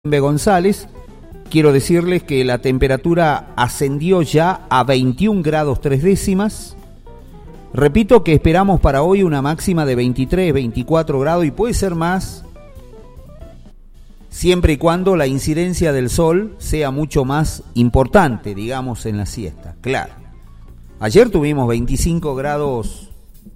González, quiero decirles que la temperatura ascendió ya a 21 grados 3 décimas. Repito que esperamos para hoy una máxima de 23, 24 grados y puede ser más, siempre y cuando la incidencia del sol sea mucho más importante, digamos, en la siesta. Claro, ayer tuvimos 25 grados,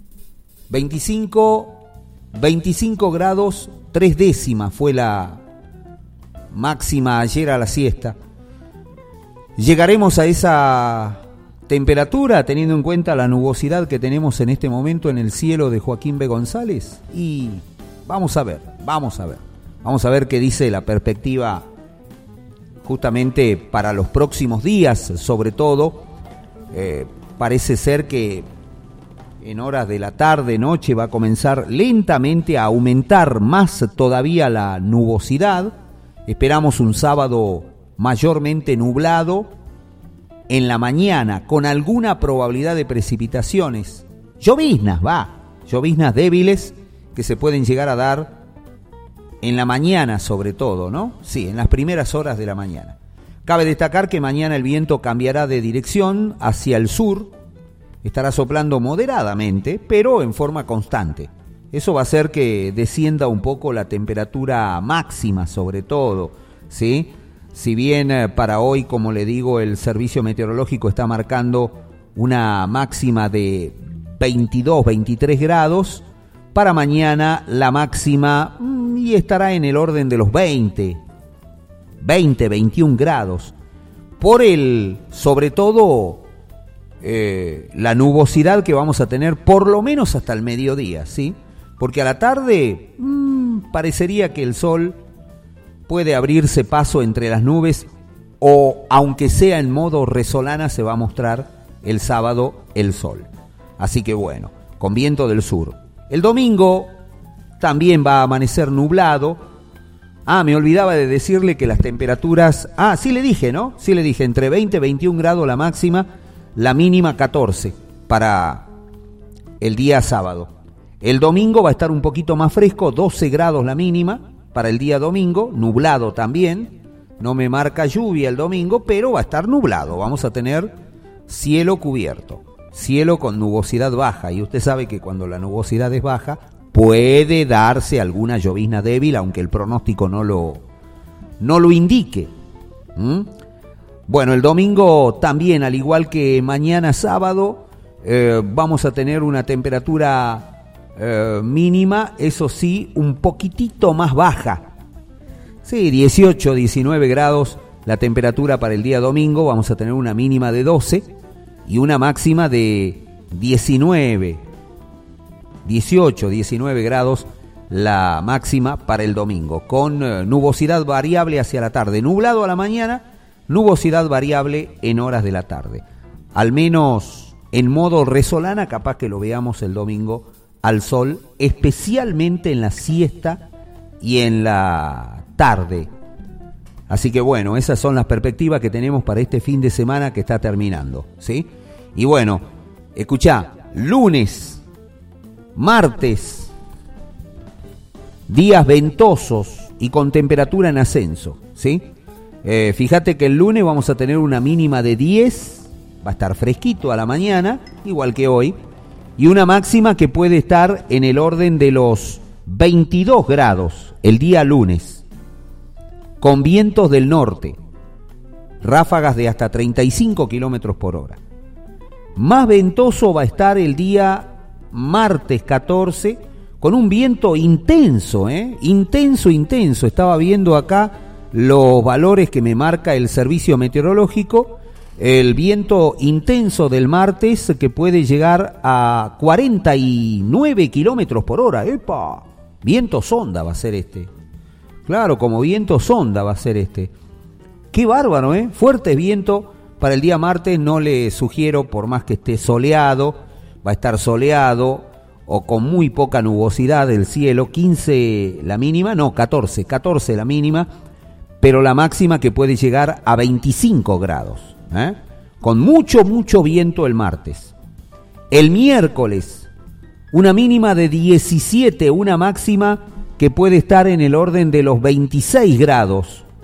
25 grados 3 décimas fue la máxima ayer a la siesta. ¿Llegaremos a esa temperatura teniendo en cuenta la nubosidad que tenemos en este momento en el cielo de Joaquín B. González? Y vamos a ver qué dice la perspectiva justamente para los próximos días. Sobre todo, parece ser que en horas de la tarde, noche, va a comenzar lentamente a aumentar más todavía la nubosidad. Esperamos un sábado mayormente nublado en la mañana, con alguna probabilidad de precipitaciones. Lloviznas débiles que se pueden llegar a dar en la mañana sobre todo, ¿no? Sí, en las primeras horas de la mañana. Cabe destacar que mañana el viento cambiará de dirección hacia el sur, estará soplando moderadamente, pero en forma constante. Eso va a hacer que descienda un poco la temperatura máxima, sobre todo, ¿sí? Si bien para hoy, como le digo, el servicio meteorológico está marcando una máxima de 22, 23 grados, para mañana la máxima y estará en el orden de los 20, 21 grados. Por sobre todo, la nubosidad que vamos a tener por lo menos hasta el mediodía, ¿sí? Porque a la tarde parecería que el sol puede abrirse paso entre las nubes o, aunque sea en modo resolana, se va a mostrar el sábado el sol. Así que bueno, con viento del sur. El domingo también va a amanecer nublado. Me olvidaba de decirle que las temperaturas... sí le dije, ¿no? Sí le dije, entre 20 y 21 grados la máxima, la mínima 14 para el día sábado. El domingo va a estar un poquito más fresco, 12 grados la mínima para el día domingo, nublado también. No me marca lluvia el domingo, pero va a estar nublado. Vamos a tener cielo cubierto, cielo con nubosidad baja. Y usted sabe que cuando la nubosidad es baja, puede darse alguna llovizna débil, aunque el pronóstico no lo indique. Bueno, el domingo también, al igual que mañana sábado, vamos a tener una temperatura mínima, eso sí, un poquitito más baja. Sí, 18, 19 grados la temperatura para el día domingo. Vamos a tener una mínima de 12 y una máxima de 18, 19 grados la máxima para el domingo, con nubosidad variable hacia la tarde, nublado a la mañana, nubosidad variable en horas de la tarde. Al menos en modo resolana, capaz que lo veamos el domingo al sol, especialmente en la siesta y en la tarde. Así que bueno, esas son las perspectivas que tenemos para este fin de semana que está terminando, ¿sí? Y bueno, escuchá, lunes, martes, días ventosos y con temperatura en ascenso, ¿sí? Fíjate que el lunes vamos a tener una mínima de 10, va a estar fresquito a la mañana, igual que hoy, y una máxima que puede estar en el orden de los 22 grados el día lunes, con vientos del norte, ráfagas de hasta 35 kilómetros por hora. Más ventoso va a estar el día martes 14, con un viento intenso, intenso. Estaba viendo acá los valores que me marca el servicio meteorológico. El viento intenso del martes que puede llegar a 49 kilómetros por hora. ¡Epa! Viento sonda va a ser este. Claro, como viento sonda va a ser este. ¡Qué bárbaro, Fuerte viento para el día martes. No le sugiero, por más que esté soleado, va a estar soleado o con muy poca nubosidad el cielo. 15 la mínima, no, 14 la mínima, pero la máxima que puede llegar a 25 grados. Con mucho viento el martes. El miércoles, una mínima de 17, una máxima que puede estar en el orden de los 26 grados.